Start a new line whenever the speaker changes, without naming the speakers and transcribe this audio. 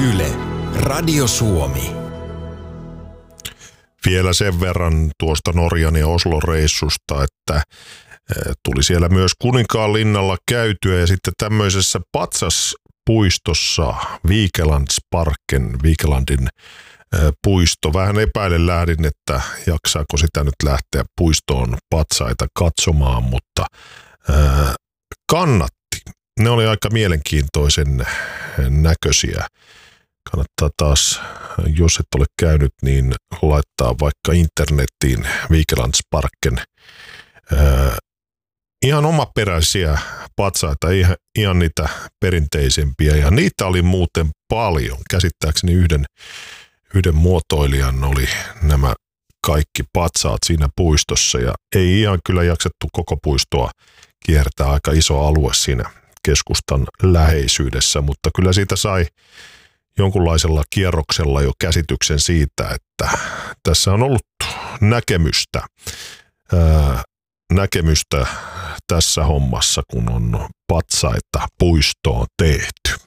Yle, Radio Suomi.
Vielä sen verran tuosta Norjan ja Oslon reissusta, että tuli siellä myös Kuninkaanlinnalla käytyä ja sitten tämmöisessä patsaspuistossa Vikelandin puisto. Vähän epäilen lähdin, että jaksaako sitä nyt lähteä puistoon patsaita katsomaan, mutta kannatti. Ne oli aika mielenkiintoisen näköisiä. Kannattaa taas, jos et ole käynyt, niin laittaa vaikka internettiin Vikelandsparken ihan omaperäisiä patsaita, ihan niitä perinteisempiä. Ja niitä oli muuten paljon. Käsittääkseni yhden muotoilijan oli nämä kaikki patsaat siinä puistossa. Ja ei ihan kyllä jaksettu koko puistoa kiertää, aika iso alue siinä keskustan läheisyydessä, mutta kyllä siitä sai jonkunlaisella kierroksella jo käsityksen siitä, että tässä on ollut näkemystä tässä hommassa, kun on patsaita puistoon tehty.